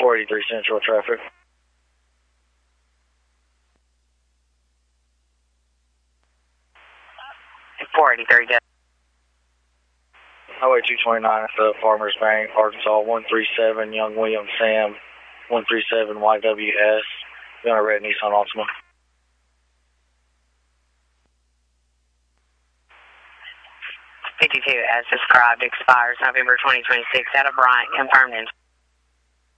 483 Central traffic. Highway 229 at the Farmers Bank, Arkansas, 137 Young William Sam, 137 YWS. We're on a red Nissan Altima. 52 as described, expires November 2026 out of Bryant, confirmed in